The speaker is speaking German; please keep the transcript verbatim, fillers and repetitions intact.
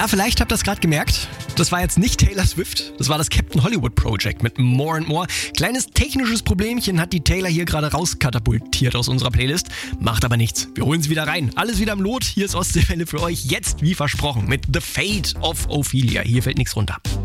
Ja, vielleicht habt ihr das gerade gemerkt. Das war jetzt nicht Taylor Swift, das war das Captain Hollywood Project mit More and More. Kleines technisches Problemchen hat die Taylor hier gerade rauskatapultiert aus unserer Playlist. Macht aber nichts, wir holen sie wieder rein. Alles wieder im Lot, hier ist Ostseewelle für euch, jetzt wie versprochen mit The Fate of Ophelia. Hier fällt nichts runter.